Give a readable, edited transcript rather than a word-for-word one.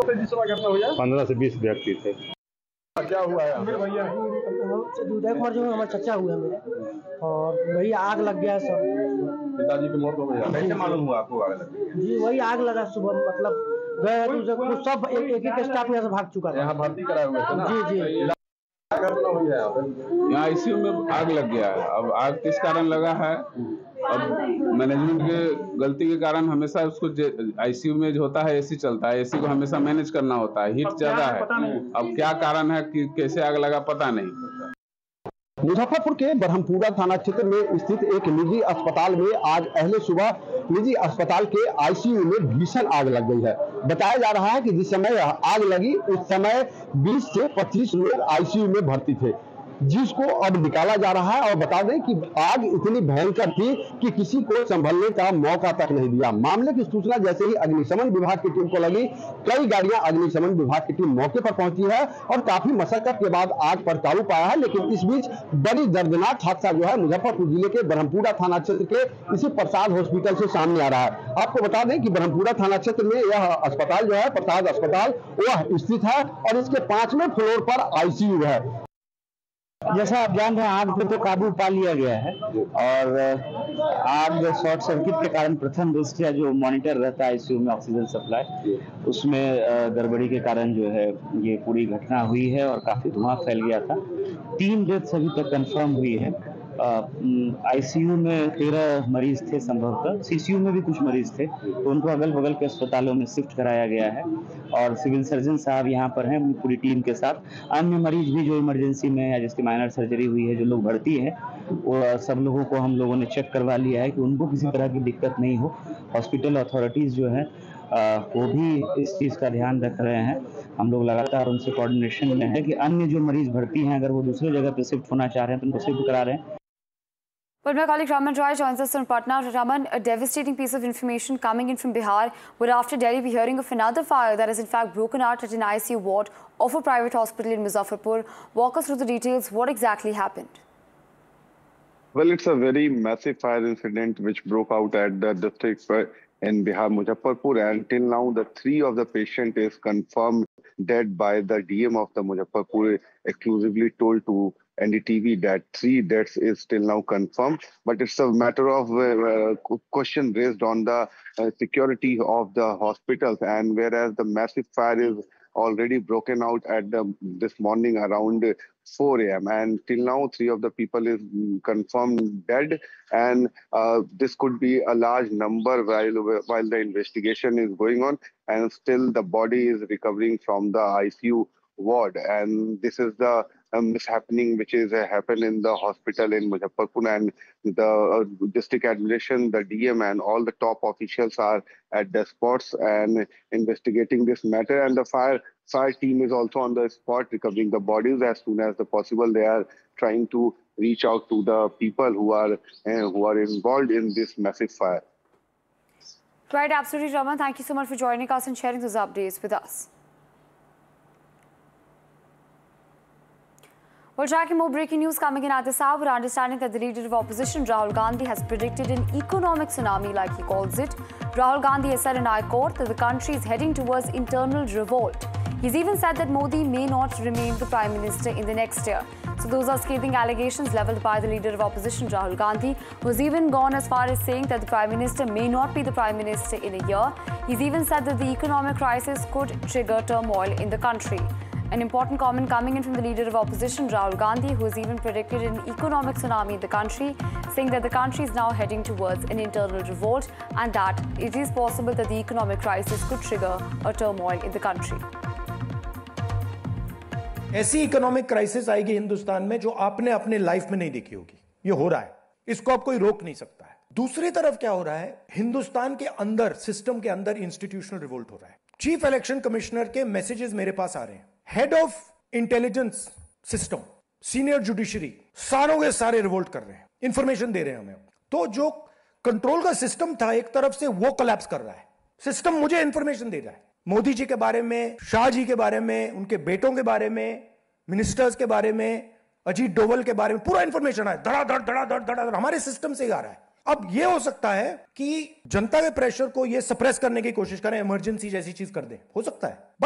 कितने जिस समय घटना हुई है? 15 से 20 व्यक्ति थे। क्या हुआ है? भैया उदय कुमार जो हमारे चचा हुए मेरे, और वही आग लग गया सब। पिताजी की मौत हो गई। कैसे मालूम हुआ आपको आग लगी? जी वही आग लगा सुबह, मतलब गए तो सब एक ही स्टाफ यहाँ से भाग चुका था। यहाँ भर्ती कराए हुए थे ना? जी। घटना हुई है यहाँ पे? यहाँ आईसीयू में आग लग गया है। अब आग किस कारण लगा है, अब मैनेजमेंट के गलती के कारण हमेशा उसको आईसीयू में जो होता है एसी चलता है, एसी को हमेशा मैनेज करना होता है, हीट ज्यादा है। अब क्या कारण है कि कैसे आग लगा पता नहीं। मुजफ्फरपुर के ब्रह्मपुरा थाना क्षेत्र में स्थित एक निजी अस्पताल में आज अहले सुबह निजी अस्पताल के आईसीयू में भीषण आग लग गई है। बताया जा रहा है कि जिस समय आग लगी उस समय 20 से 25 लोग आईसीयू में भर्ती थे, जिसको अब निकाला जा रहा है। और बता दें कि आग इतनी भयंकर थी कि किसी को संभलने का मौका तक नहीं दिया। मामले की सूचना जैसे ही अग्निशमन विभाग की टीम को लगी, कई गाड़ियां अग्निशमन विभाग की टीम मौके पर पहुंची है और काफी मशक्कत के बाद आग पर काबू पाया है। लेकिन इस बीच बड़ी दर्दनाक हादसा जो है मुजफ्फरपुर जिले के ब्रह्मपुरा थाना क्षेत्र के इसी प्रसाद हॉस्पिटल से सामने आ रहा है। आपको बता दें कि ब्रह्मपुरा थाना क्षेत्र में यह अस्पताल जो है प्रसाद अस्पताल वह स्थित है और इसके 5वें फ्लोर पर आईसीयू है। जैसा आप जान रहे हैं आग पे तो काबू पा लिया गया है और आग शॉर्ट सर्किट के कारण प्रथम दृष्टया जो मॉनिटर रहता है आईसीयू में ऑक्सीजन सप्लाई, उसमें गड़बड़ी के कारण जो है ये पूरी घटना हुई है और काफी धुआं फैल गया था। 3 डेथ्स अभी तक कंफर्म हुई है। आईसीयू में 13 मरीज थे, संभवतः सीसीयू में भी कुछ मरीज थे, तो उनको अगल बगल के अस्पतालों में शिफ्ट कराया गया है और सिविल सर्जन साहब यहाँ पर हैं पूरी टीम के साथ। अन्य मरीज भी जो इमरजेंसी में या जिसकी माइनर सर्जरी हुई है, जो लोग भर्ती हैं, वो सब लोगों को हम लोगों ने चेक करवा लिया है कि उनको किसी तरह की दिक्कत नहीं हो। हॉस्पिटल अथॉरिटीज जो है वो भी इस चीज़ का ध्यान रख रहे हैं। हम लोग लगातार उनसे कोऑर्डिनेशन में है कि अन्य जो मरीज भर्ती हैं अगर वो दूसरी जगह पे शिफ्ट होना चाह रहे हैं तो उनको शिफ्ट करा रहे हैं। But my colleague Raman Roy joins us from Patna. Raman, a devastating piece of information coming in from Bihar, where after Delhi we're hearing of another fire that has in fact broken out at an ICU ward of a private hospital in Muzaffarpur. Walk us through the details. What exactly happened? Well, it's a very massive fire incident which broke out at the district in Bihar, Muzaffarpur, and till now the 3 of the patient is confirmed dead by the DM of the Muzaffarpur, exclusively told to NDTV that 3 deaths is still now confirmed. But it's a matter of question raised on the security of the hospitals, and whereas the massive fire is already broken out at this morning around 4 a.m. and till now 3 of the people is confirmed dead, and this could be a large number while the investigation is going on, and still the body is recovering from the ICU ward. And this is the mishappening which is happened in the hospital in Muzaffarpur, and the district administration, the DM and all the top officials are at the spots and investigating this matter, and the fire team is also on the spot recovering the bodies as soon as possible. They are trying to reach out to the people who are involved in this massive fire. Right, absolutely, Raman. Thank you so much for joining us and sharing those updates with us. Well, tracking more breaking news coming in at this hour. We're understanding that the leader of opposition, Rahul Gandhi, has predicted an economic tsunami, like he calls it. Rahul Gandhi has said in High Court that the country is heading towards internal revolt. He's even said that Modi may not remain the Prime Minister in the next year. So those are scathing allegations levelled by the leader of opposition, Rahul Gandhi, who's even gone as far as saying that the Prime Minister may not be the Prime Minister in a year. He's even said that the economic crisis could trigger turmoil in the country. An important comment coming in from the leader of opposition, Rahul Gandhi, who has even predicted an economic tsunami in the country, saying that the country is now heading towards an internal revolt and that it is possible that the economic crisis could trigger a turmoil in the country. ऐसी economic crisis आएगी हिंदुस्तान में जो आपने अपने life में नहीं देखी होगी। ये हो रहा है, इसको आप कोई रोक नहीं सकता है। दूसरी तरफ क्या हो रहा है, हिंदुस्तान के अंदर, सिस्टम के अंदर इंस्टीट्यूशनल रिवोल्ट हो रहा है। चीफ इलेक्शन कमिश्नर के मैसेजेस मेरे पास आ रहे हैं। Head of intelligence system, senior judiciary, सारों के सारे रिवोल्ट कर रहे हैं, इंफॉर्मेशन दे रहे हैं हमें। तो जो कंट्रोल का सिस्टम था एक तरफ से, वो कोलैप्स कर रहा है। सिस्टम मुझे इंफॉर्मेशन दे रहा है, मोदी जी के बारे में, शाह जी के बारे में, उनके बेटों के बारे में, मिनिस्टर्स के बारे में, अजीत डोवल के बारे में पूरा इंफॉर्मेशन है। धड़ाधड़ हमारे सिस्टम से ही आ रहा है। अब यह हो सकता है कि जनता के प्रेशर को यह सप्रेस करने की कोशिश करें, इमरजेंसी जैसी चीज कर दें, हो सकता है।